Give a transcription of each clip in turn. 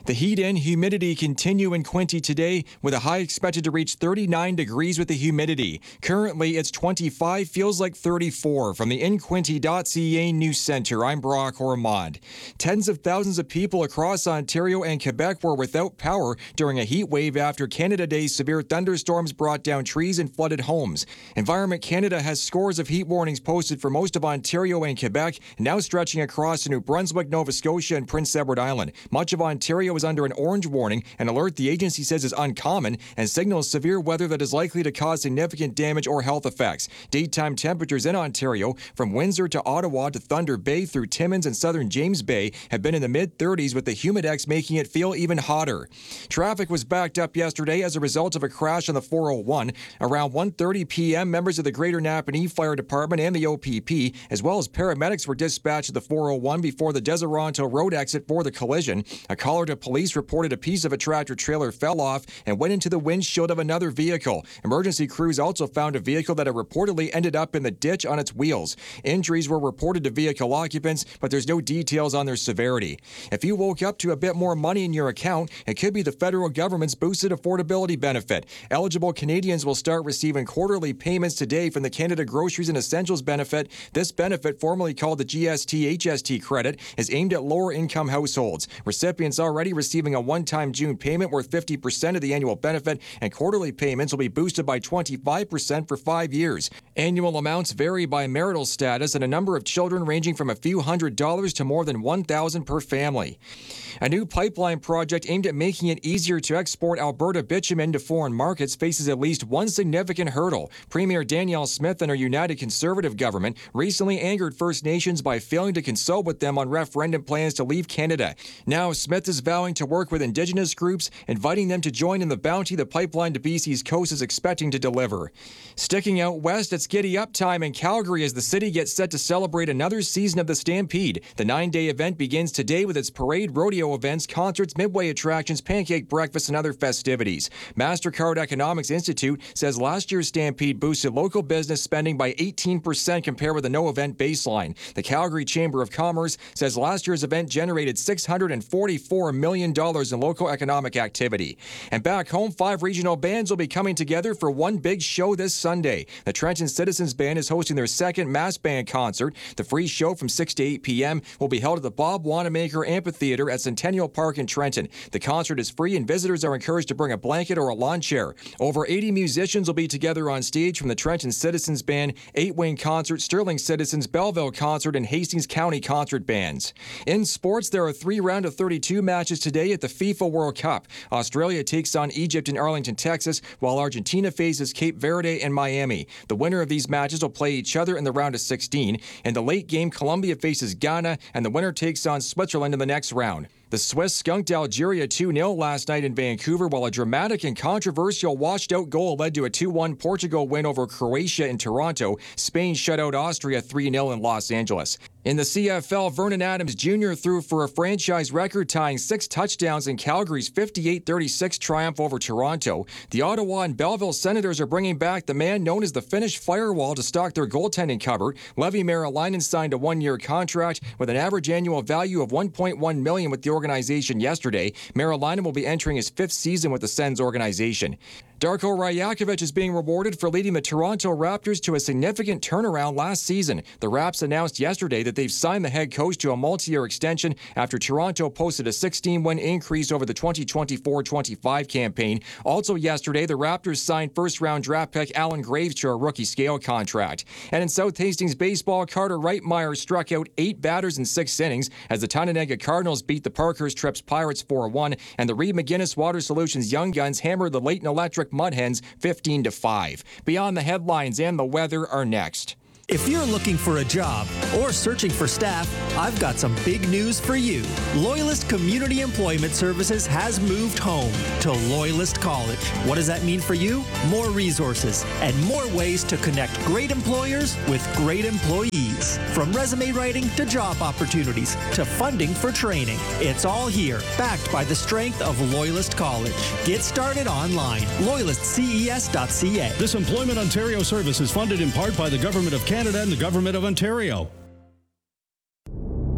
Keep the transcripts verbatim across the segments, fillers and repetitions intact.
The heat and humidity continue in Quinte today, with a high expected to reach thirty-nine degrees with the humidity. Currently, it's twenty-five, feels like thirty-four. From the in quinte dot c a News Center, I'm Brock Ormond. Tens of thousands of people across Ontario and Quebec were without power during a heat wave after Canada Day's severe thunderstorms brought down trees and flooded homes. Environment Canada has scores of heat warnings posted for most of Ontario and Quebec, now stretching across to New Brunswick, Nova Scotia, and Prince Edward Island. Much of Ontario is under an orange warning, an alert the agency says is uncommon and signals severe weather that is likely to cause significant damage or health effects. Daytime temperatures in Ontario, from Windsor to Ottawa to Thunder Bay through Timmins and southern James Bay, have been in the mid thirties, with the humidex making it feel even hotter. Traffic was backed up yesterday as a result of a crash on the four oh one. Around one thirty p.m., members of the Greater Napanee Fire Department and the O P P, as well as paramedics, were dispatched to the four oh one before the Deseronto Road exit for the collision. A caller to police reported a piece of a tractor-trailer fell off and went into the windshield of another vehicle. Emergency crews also found a vehicle that had reportedly ended up in the ditch on its wheels. Injuries were reported to vehicle occupants, but there's no details on their severity. If you woke up to a bit more money in your account, it could be the federal government's boosted affordability benefit. Eligible Canadians will start receiving quarterly payments today from the Canada Groceries and Essentials benefit. This benefit, formerly called the G S T H S T credit, is aimed at lower-income households. Recipients already receiving a one-time June payment worth fifty percent of the annual benefit, and quarterly payments will be boosted by twenty-five percent for five years. Annual amounts vary by marital status and a number of children ranging from a few hundred dollars to more than one thousand dollars per family. A new pipeline project aimed at making it easier to export Alberta bitumen to foreign markets faces at least one significant hurdle. Premier Danielle Smith and her United Conservative government recently angered First Nations by failing to consult with them on referendum plans to leave Canada. Now, Smith is vowing to work with Indigenous groups, inviting them to join in the bounty the pipeline to B C's coast is expecting to deliver. Sticking out west, it's giddy up time in Calgary as the city gets set to celebrate another season of the Stampede. The nine-day event begins today with its parade, rodeo events, concerts, midway attractions, pancake breakfast, and other festivities. MasterCard Economics Institute says last year's Stampede boosted local business spending by eighteen percent compared with the no-event baseline. The Calgary Chamber of Commerce says last year's event generated six hundred forty-four million dollars in local economic activity. And back home, five regional bands will be coming together for one big show this Sunday. The Trenton Citizens Band is hosting their second mass band concert. The free show from six to eight p.m. will be held at the Bob Wanamaker Amphitheater at Centennial Park in Trenton. The concert is free and visitors are encouraged to bring a blanket or a lawn chair. Over eighty musicians will be together on stage from the Trenton Citizens Band, Eight Wing Concert, Sterling Citizens, Belleville Concert, and Hastings County Concert Bands. In sports, there are three round of thirty-two matches today at the FIFA World Cup. Australia takes on Egypt in Arlington, Texas, while Argentina faces Cape Verde and Miami. The winner of these matches will play each other in the round of sixteen. In the late game, Colombia faces Ghana, and the winner takes on Switzerland in the next round. The Swiss skunked Algeria two nil last night in Vancouver, while a dramatic and controversial washed-out goal led to a two one Portugal win over Croatia in Toronto. Spain shut out Austria three nil in Los Angeles. In the C F L, Vernon Adams Junior threw for a franchise record-tying six touchdowns in Calgary's fifty-eight thirty-six triumph over Toronto. The Ottawa and Belleville Senators are bringing back the man known as the Finnish Firewall to stock their goaltending cupboard. Levi Merilainen signed a one-year contract with an average annual value of one point one million dollars with the organization yesterday. Merilainen will be entering his fifth season with the Sens organization. Darko Rajakovic is being rewarded for leading the Toronto Raptors to a significant turnaround last season. The Raps announced yesterday that they've signed the head coach to a multi-year extension after Toronto posted a sixteen-win increase over the twenty twenty-four twenty-five campaign. Also yesterday, the Raptors signed first-round draft pick Alan Graves to a rookie-scale contract. And in South Hastings baseball, Carter Reitmeyer struck out eight batters in six innings as the Tononega Cardinals beat the Parkhurst Trips Pirates four one, and the Reed McGinnis Water Solutions Young Guns hammered the Leighton Electric Mudhens fifteen to five. Beyond the headlines and the weather are next. If you're looking for a job or searching for staff, I've got some big news for you. Loyalist Community Employment Services has moved home to Loyalist College. What does that mean for you? More resources and more ways to connect great employers with great employees. From resume writing to job opportunities to funding for training. It's all here, backed by the strength of Loyalist College. Get started online. loyalist c e s dot c a. This Employment Ontario service is funded in part by the Government of Canada and the Government of Ontario.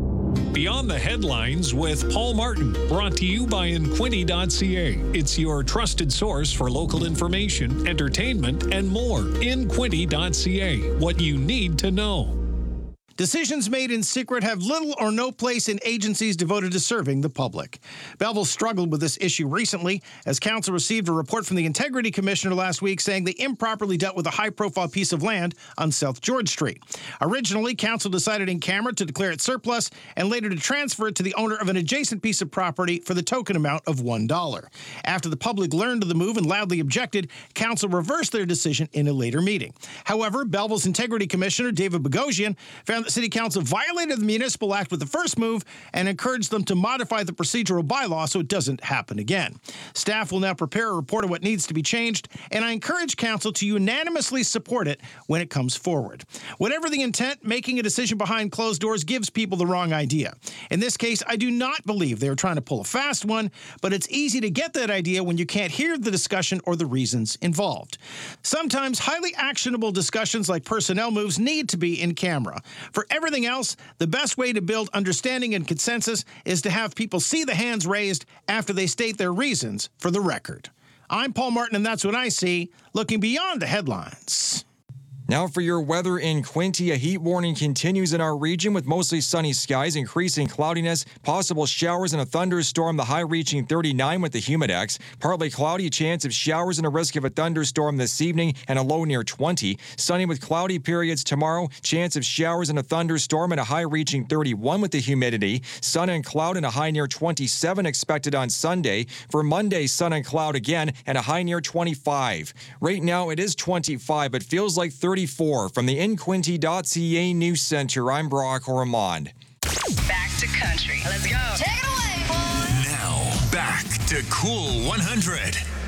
Beyond the Headlines with Paul Martin, brought to you by Inquinty dot C A. It's your trusted source for local information, entertainment, and more. Inquinty dot C A, what you need to know. Decisions made in secret have little or no place in agencies devoted to serving the public. Belleville struggled with this issue recently as council received a report from the Integrity Commissioner last week saying they improperly dealt with a high-profile piece of land on South George Street. Originally, council decided in camera to declare it surplus and later to transfer it to the owner of an adjacent piece of property for the token amount of one dollar. After the public learned of the move and loudly objected, council reversed their decision in a later meeting. However, Belleville's Integrity Commissioner, David Bogosian, found that City Council violated the Municipal Act with the first move and encouraged them to modify the procedural bylaw so it doesn't happen again. Staff will now prepare a report of what needs to be changed, and I encourage Council to unanimously support it when it comes forward. Whatever the intent, making a decision behind closed doors gives people the wrong idea. In this case, I do not believe they are trying to pull a fast one, but it's easy to get that idea when you can't hear the discussion or the reasons involved. Sometimes highly actionable discussions like personnel moves need to be in camera. For everything else, the best way to build understanding and consensus is to have people see the hands raised after they state their reasons for the record. I'm Paul Martin, and that's what I see, looking beyond the headlines. Now for your weather in Quinte, a heat warning continues in our region with mostly sunny skies, increasing cloudiness, possible showers and a thunderstorm, the high reaching thirty-nine with the humidex. Partly cloudy, chance of showers and a risk of a thunderstorm this evening and a low near twenty. Sunny with cloudy periods tomorrow, chance of showers and a thunderstorm and a high reaching thirty-one with the humidity. Sun and cloud and a high near twenty-seven expected on Sunday. For Monday, sun and cloud again and a high near twenty-five. Right now it is twenty-five, but feels like thirty-four. From the Inquinty dot C A News Center, I'm Brock Ormond. Back to country. Let's go. Take it away, boys. Now, back to Cool one hundred.